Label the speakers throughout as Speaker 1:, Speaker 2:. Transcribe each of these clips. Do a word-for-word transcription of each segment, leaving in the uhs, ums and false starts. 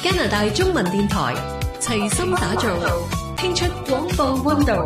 Speaker 1: 加拿大中文電台齊心打造，聽出廣播溫度。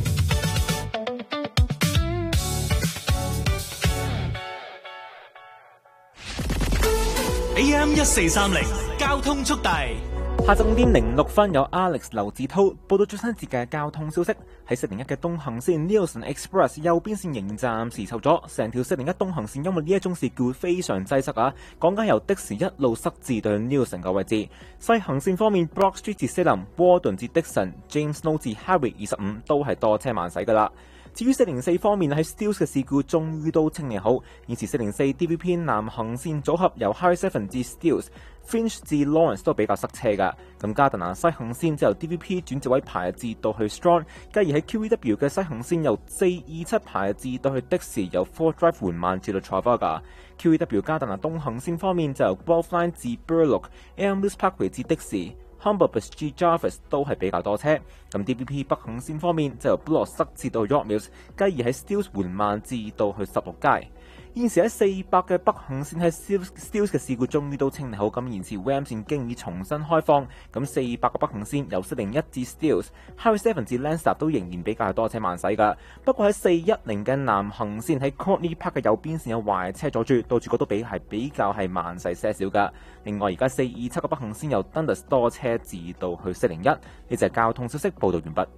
Speaker 2: A M 一四三零交通速遞。
Speaker 3: 下晝五點零六分，有 Alex 劉志滔報道最新節嘅交通消息。喺四零一嘅東行線 Nielsen Express 右邊線仍暫時受阻，成條四零一東行線因為呢一宗事故非常擠塞啊！講緊由的士一路塞至對 Nielsen 嘅位置。西行線方面 ，Brock Street 至 Salem、Warden 至 Dixon、James Low 至 Harry 二十五都係多車慢駛噶啦。至於四零四方面，喺 Steeles 嘅事故終於都清理好，現時四零四 D V P 南行線組合由 Harry Seven 至 Steeles、Finch 至 Lawrence 都比較塞車㗎。咁加特蘭西行線就由 D V P 轉接位排至到去 Strong， 繼而喺 Q E W 嘅西行線由四二七排至到去的士由 Fort Drive 緩慢至到 Trafalgar。Q E W 加特蘭東行線方面就由 Guelph Line 至 Burloak、Elmwood Parkway 至的士。Humberbridge 至 Jarvis 都係比較多車，咁 D V P 北行線方面就由 Bullock 塞至到 York Mills， 繼而喺 Steeles 緩慢至到去十六街。現時喺四百嘅北行線喺 Steeles 嘅事故終於都清理好，咁現時 Ram 線經已重新開放，咁四百個北行線由四零一至 Steeles、Harry Seven 至 Lancaster 都仍然比較多車慢駛㗎。不過喺四一零嘅南行線喺 Courtney Park 嘅右邊線有壞車阻住，到處嗰都比係比較係慢駛些少㗎。另外而家四二七嘅北行線由 Dundas 多車至到去四零一。呢就係交通消息報道完畢。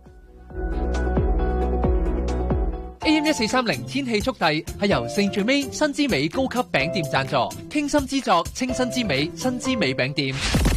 Speaker 4: A M 一四三零天氣速遞係由聖最美新之美高級餅店贊助，傾心之作，清新之美，新之美餅店。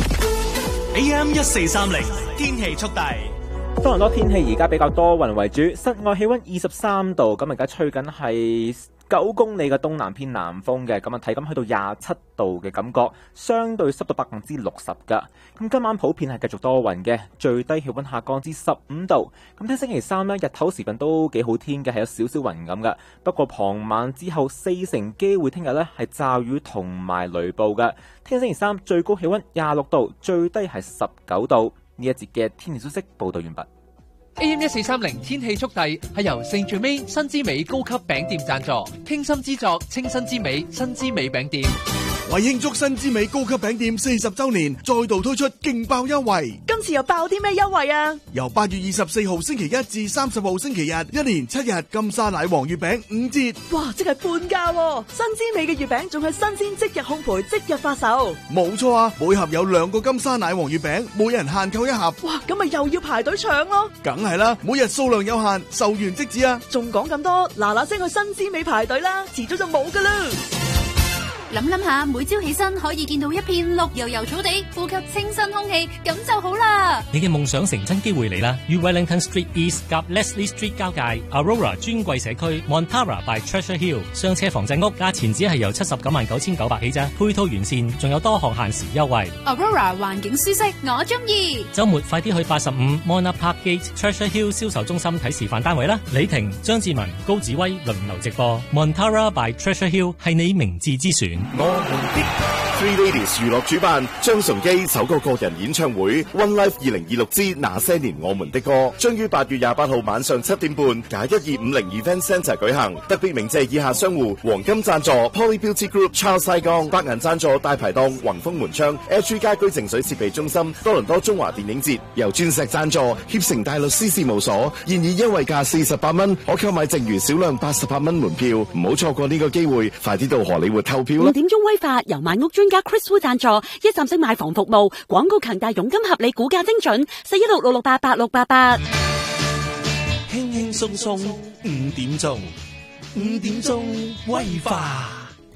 Speaker 2: A M 一四三零天氣速遞。
Speaker 3: 多倫多天氣而家比較多雲為主，室外氣溫二十三度，咁而家吹緊係九公里嘅東南偏南風嘅，咁啊體感去到廿七度嘅感覺，相對濕度百分之六十噶。咁今晚普遍係繼續多雲嘅，最低氣溫下降至十五度。咁聽星期三呢，日頭時分都幾好天嘅，係有少少雲咁噶。不過傍晚之後四成機會聽日呢係驟雨同埋雷暴嘅。聽星期三最高氣溫廿六度，最低係十九度。呢一節嘅天氣消息報道完畢。
Speaker 4: A M 一四三零天氣速遞係由聖最美新之美高級餅店贊助，傾心之作，清新之美，新之美餅店。
Speaker 5: 為慶祝新之美高級餅店四十周年，再度推出勁爆優惠。
Speaker 6: 今次又爆啲咩優惠啊？
Speaker 5: 由八月二十四號星期一至三十號星期日，一連七日金沙奶黃月餅五折。
Speaker 6: 哇，即係半價喎！新之美嘅月餅仲係新鮮即日烘焙即日發售。
Speaker 5: 冇錯啊，每盒有兩個金沙奶黃月餅，每人限購一盒。
Speaker 6: 哇，咁咪又要排隊搶咯？
Speaker 5: 梗係啦，每日數量有限，售完即止啊！
Speaker 6: 仲講咁多，嗱嗱聲去新之美排隊啦，遲早就冇噶啦。
Speaker 7: 諗諗下，每朝起身可以見到一片綠油油草地，呼吸清新空氣，咁就好啦。
Speaker 8: 你嘅夢想成真機會嚟啦！於 Wellington Street East 及 Leslie Street 交界 Aurora 尊貴社區 Montara by Treasure Hill 雙車房仔屋，價錢只係由七十九萬九千九百起咋，配套完善，仲有多項限時優惠。
Speaker 7: Aurora 環境舒適，我中意。
Speaker 8: 週末快啲去八十五 Mona Park Gate Treasure Hill 銷售中心睇示範單位啦！李婷、張志文、高子威輪流直播 Montara by Treasure Hill 係你明智之選。
Speaker 9: 我們的 Three Ladies 娛樂主辦張崇基首個個人演唱會 One Life 二零二六之那些年我們的歌，將於八月廿八號晚上七點半，假一二五零 Event Centre 舉行。特別鳴謝以下商戶：黃金贊助 Poly Beauty Group Charles 西江，白銀贊助大排檔宏豐門窗 H 家居淨水設備中心，多倫多中華電影節。由鑽石贊助協成大律師事務所，現已優惠價四十八蚊，可購買剩餘少量八十八蚊門票，唔好錯過呢個機會，快啲到荷里活購票啦！
Speaker 10: 五點鐘威化由買屋專家 Chris Wu 贊助，一站式買房服務，廣告強大，佣金合理，估價精準，四一六六六八八六八八。
Speaker 2: 輕輕鬆鬆五點鐘，五點鐘威化。